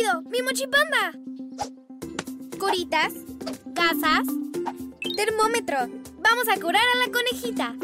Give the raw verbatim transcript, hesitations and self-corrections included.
¡Rápido! ¡Mi mochipanda! Curitas, gasas, termómetro. ¡Vamos a curar a la conejita!